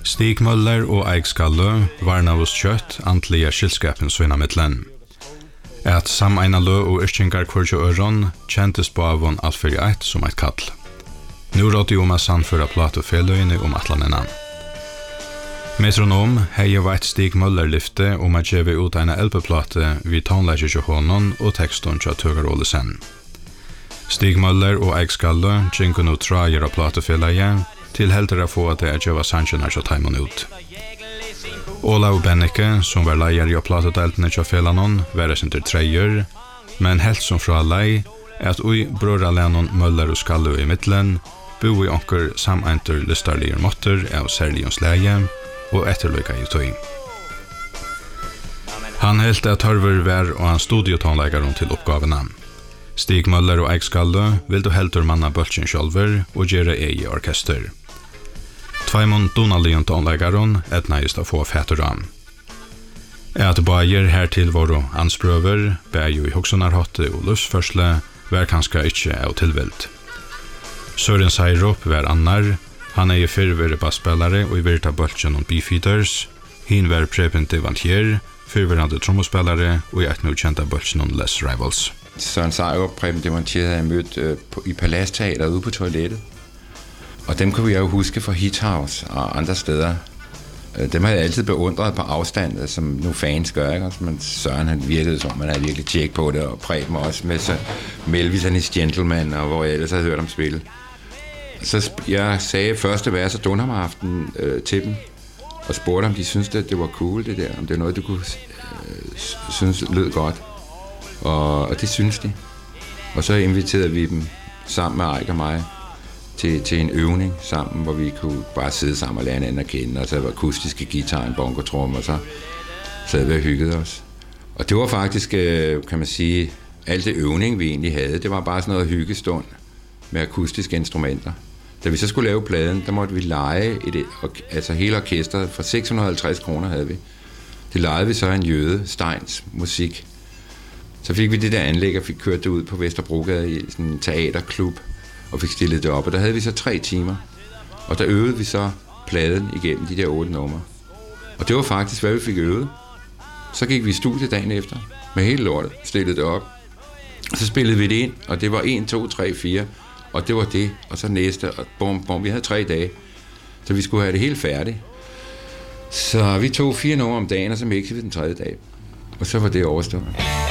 Stig Møller og Eik Skallø varna hos kjøtt antlige skilskapen søgna mittlen. At sameina lø og yrkingar kvartje øron kjentes på avon alt fyrir eit som eit kall. Nu rådde jo med sannføra platofelløyene om atlanena. Metronom hei veit Stig Møller lyfte om at gjeve ut eina LP-plate vid tonleggje til hånden og teksten til Tøger Olesen. Stig Møller og Eik Skallø gjenker nå trager av platofelløye til heltere få at det er gjeva sannsjoner til taimon ut. Olav Bennike, som var leier i platodeltene til fellanon, var sin til treier, men helt som fra lei, at ui brora Lennon Møller og Skallø i middelen, bo i onker sameinter listarlige måtter av særligens leie, og etterløyga i tøy. Han helt at Tørver var og han studiotonleggaren til oppgavene. Stig Møller og Eik Skallø vil du heldur manna bøltsjen sjálfur og gjøre i orkester. Tveimund donalion tonleggaren etnaist å få fæturan. At bager hertil våre ansprøver, bæg i hoksonarhotte og lufsførsle, var kanskje ikkje av tilvilt. Søren Seirup var annar, han er i fyrvere bassspillare og i virta bøltsjen om Beefeaters, hin var Preben Devantier, fyrverande trommospillare og i et nu kjenta bøltsjen om Les Rivals. Søren Seirup og Preben Devantier havde jeg mødt i Paladsteater ude på toilettet. Og dem kunne vi jo huske fra Hithouse og andre steder. Dem havde jeg altid beundret på afstand, som nu fans gør, ikke? Men Søren han virkede som, man havde virkelig tjekket på det, og Preben også med så Melvis and his Gentleman, og hvor jeg ellers havde hørt om spille. Så jeg sagde første vers af Dunhammer-aften til dem, og spurgte om de syntes, at det var cool det der, om det er noget, du kunne synes lød godt. Og det synes de. Og så inviterede vi dem sammen med Eik og mig til en øvning sammen, hvor vi kunne bare sidde sammen og lære hinanden at kende, og så var akustiske guitar, en bongotrum, og så sad vi og hyggede os. Og det var faktisk, kan man sige, alt det øvning, vi egentlig havde, det var bare sådan noget hyggestund med akustiske instrumenter. Da vi så skulle lave pladen, der måtte vi lege altså hele orkestret, for 650 kroner havde vi. Det lejede vi så en jøde, Steins musik. Så fik vi det der anlæg, og fik kørt det ud på Vesterbrogade i sådan en teaterklub, og fik stillet det op, og der havde vi så 3 timer. Og der øvede vi så pladen igennem de der 8 numre. Og det var faktisk, hvad vi fik øvet. Så gik vi i studiet dagen efter, med hele lortet, stillede det op. Og så spillede vi det ind, og det var 1, 2, 3, 4, og det var det, og så næste, og bum, bum, vi havde 3 dage. Så vi skulle have det helt færdigt. Så vi tog 4 numre om dagen, og så mixede vi den 3. dag. Og så var det overstået.